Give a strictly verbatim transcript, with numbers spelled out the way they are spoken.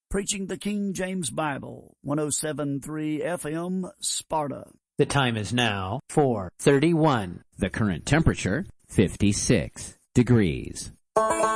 preaching the King James Bible, one oh seven point three F M, Sparta. The time is now four thirty-one. The current temperature, fifty-six degrees.